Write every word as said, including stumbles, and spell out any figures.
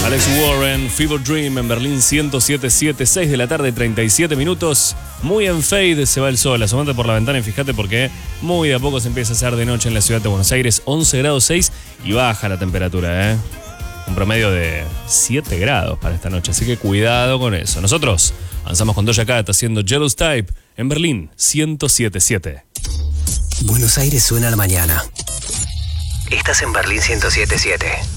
Alex Warren, Fever Dream en Berlín ciento siete punto siete, seis de la tarde, treinta y siete minutos. Muy en fade se va el sol. Asomate por la ventana y fíjate porque muy de a poco se empieza a hacer de noche en la ciudad de Buenos Aires. once grados seis y baja la temperatura, ¿eh? Un promedio de siete grados para esta noche, así que cuidado con eso. Nosotros avanzamos con Doja Cat haciendo Jealous Type en Berlín ciento siete punto siete. Buenos Aires suena a la mañana. Estás en Berlín ciento siete punto siete.